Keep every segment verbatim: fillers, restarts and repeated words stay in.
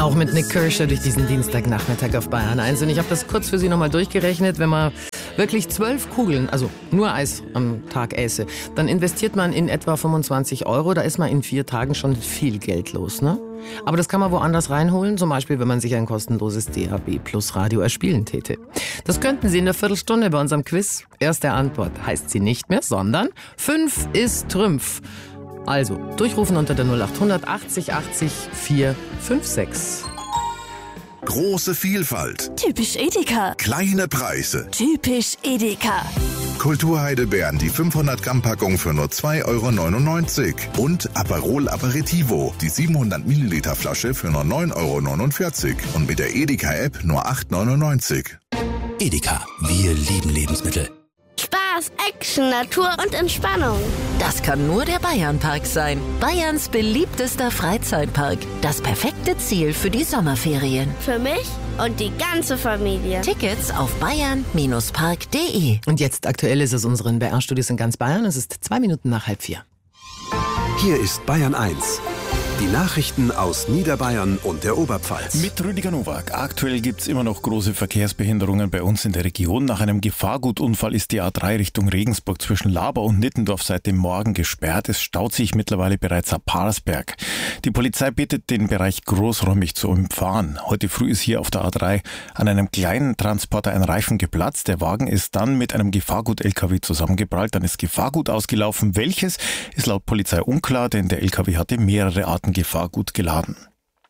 Auch mit Nick Kershaw durch diesen Dienstagnachmittag auf Bayern eins. Und ich habe das kurz für Sie nochmal durchgerechnet. Wenn man wirklich zwölf Kugeln, also nur Eis am Tag äße, dann investiert man in etwa fünfundzwanzig Euro. Da ist man in vier Tagen schon viel Geld los, ne? Aber das kann man woanders reinholen, zum Beispiel, wenn man sich ein kostenloses D A B Plus Radio erspielen täte. Das könnten Sie in der Viertelstunde bei unserem Quiz. Erste Antwort heißt sie nicht mehr, sondern fünf ist Trümpf. Also, durchrufen unter der null acht achtzig achtzig vier fünf sechs. Große Vielfalt. Typisch Edeka. Kleine Preise. Typisch Edeka. Kulturheidelbeeren, die fünfhundert Gramm Packung für nur zwei Euro neunundneunzig. Und Aperol Aperitivo, die siebenhundert Milliliter Flasche für nur neun Euro neunundvierzig. Und mit der Edeka-App nur acht Euro neunundneunzig. Edeka, wir lieben Lebensmittel. Spaß, Action, Natur und Entspannung. Das kann nur der Bayernpark sein. Bayerns beliebtester Freizeitpark. Das perfekte Ziel für die Sommerferien. Für mich und die ganze Familie. Tickets auf bayern Park punkt de. Und jetzt aktuell ist es unseren B R-Studios in ganz Bayern. Es ist zwei Minuten nach halb vier. Hier ist Bayern eins. Die Nachrichten aus Niederbayern und der Oberpfalz. Mit Rüdiger Nowak. Aktuell gibt es immer noch große Verkehrsbehinderungen bei uns in der Region. Nach einem Gefahrgutunfall ist die A drei Richtung Regensburg zwischen Laber und Nittendorf seit dem Morgen gesperrt. Es staut sich mittlerweile bereits ab Parsberg. Die Polizei bittet, den Bereich großräumig zu umfahren. Heute früh ist hier auf der A drei an einem kleinen Transporter ein Reifen geplatzt. Der Wagen ist dann mit einem Gefahrgut-L K W zusammengeprallt. Dann ist Gefahrgut ausgelaufen. Welches ist laut Polizei unklar, denn der L K W hatte mehrere Arten Gefahrgut geladen.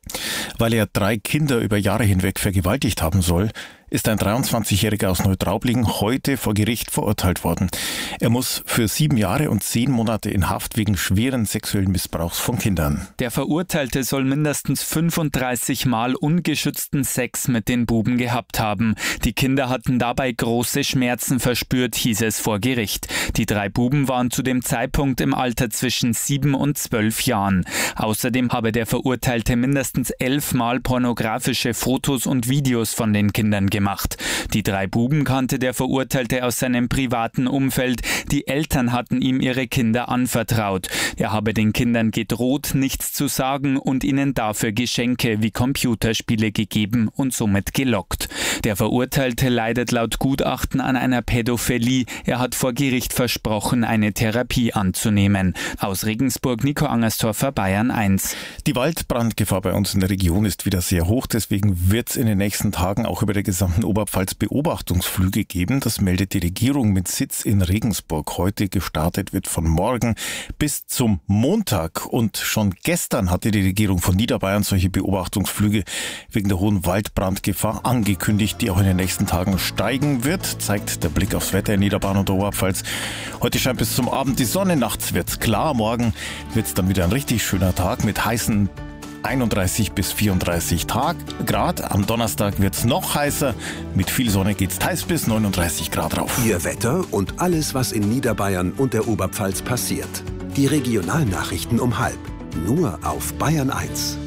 Weil er drei Kinder über Jahre hinweg vergewaltigt haben soll, ist ein dreiundzwanzigjähriger aus Neutraubling heute vor Gericht verurteilt worden. Er muss für sieben Jahre und zehn Monate in Haft wegen schweren sexuellen Missbrauchs von Kindern. Der Verurteilte soll mindestens fünfunddreißig Mal ungeschützten Sex mit den Buben gehabt haben. Die Kinder hatten dabei große Schmerzen verspürt, hieß es vor Gericht. Die drei Buben waren zu dem Zeitpunkt im Alter zwischen sieben und zwölf Jahren. Außerdem habe der Verurteilte mindestens elf Mal pornografische Fotos und Videos von den Kindern gemacht. gemacht. Die drei Buben kannte der Verurteilte aus seinem privaten Umfeld. Die Eltern hatten ihm ihre Kinder anvertraut. Er habe den Kindern gedroht, nichts zu sagen und ihnen dafür Geschenke wie Computerspiele gegeben und somit gelockt. Der Verurteilte leidet laut Gutachten an einer Pädophilie. Er hat vor Gericht versprochen, eine Therapie anzunehmen. Aus Regensburg, Nico Angerstorfer, Bayern eins. Die Waldbrandgefahr bei uns in der Region ist wieder sehr hoch. Deswegen wird es in den nächsten Tagen auch über der gesamten Oberpfalz Beobachtungsflüge geben. Das meldet die Regierung mit Sitz in Regensburg. Heute gestartet wird von morgen bis zum Montag. Und schon gestern hatte die Regierung von Niederbayern solche Beobachtungsflüge wegen der hohen Waldbrandgefahr angekündigt, die auch in den nächsten Tagen steigen wird, zeigt der Blick aufs Wetter in Niederbayern und der Oberpfalz. Heute scheint bis zum Abend die Sonne, nachts wird's klar. Morgen wird's dann wieder ein richtig schöner Tag mit heißen einunddreißig bis vierunddreißig Grad. Am Donnerstag wird's noch heißer. Mit viel Sonne geht's heiß bis neununddreißig Grad rauf. Ihr Wetter und alles, was in Niederbayern und der Oberpfalz passiert. Die Regionalnachrichten um halb. Nur auf Bayern eins.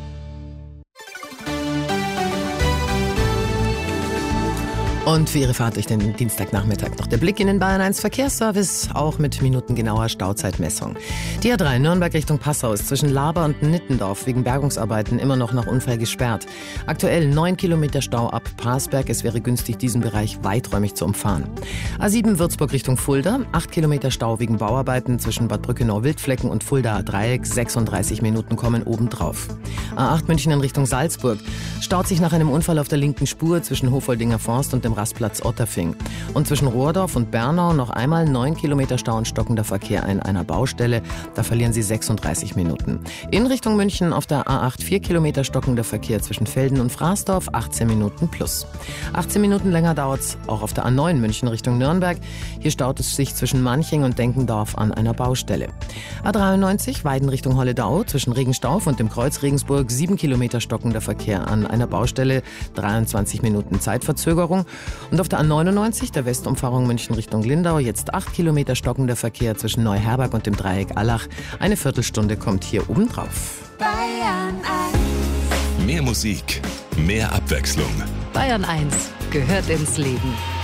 Und für Ihre Fahrt durch den Dienstagnachmittag noch der Blick in den Bayern eins Verkehrsservice, auch mit minutengenauer Stauzeitmessung. Die A drei Nürnberg Richtung Passau ist zwischen Laber und Nittendorf wegen Bergungsarbeiten immer noch nach Unfall gesperrt. Aktuell neun Kilometer Stau ab Parsberg. Es wäre günstig, diesen Bereich weiträumig zu umfahren. A sieben Würzburg Richtung Fulda, acht Kilometer Stau wegen Bauarbeiten zwischen Bad Brückenau-Wildflecken und Fuldaer Dreieck. sechsunddreißig Minuten kommen obendrauf. A acht München in Richtung Salzburg staut sich nach einem Unfall auf der linken Spur zwischen Hofoldinger Forst und dem Rastplatz Otterfing. Und zwischen Rohrdorf und Bernau noch einmal neun Kilometer Stau und stockender Verkehr an einer Baustelle. Da verlieren Sie sechsunddreißig Minuten. In Richtung München auf der A acht vier Kilometer stockender Verkehr zwischen Velden und Fraßdorf, achtzehn Minuten plus. achtzehn Minuten länger dauert's auch auf der A neun München Richtung Nürnberg. Hier staut es sich zwischen Manching und Denkendorf an einer Baustelle. A dreiundneunzig Weiden Richtung Holledau zwischen Regenstauf und dem Kreuz Regensburg, sieben Kilometer stockender Verkehr an einer Baustelle, dreiundzwanzig Minuten Zeitverzögerung. Und auf der A neunundneunzig, der Westumfahrung München Richtung Lindau, jetzt acht Kilometer stockender Verkehr zwischen Neuherberg und dem Dreieck Allach. Eine Viertelstunde kommt hier obendrauf. Bayern eins. Mehr Musik, mehr Abwechslung. Bayern eins gehört ins Leben.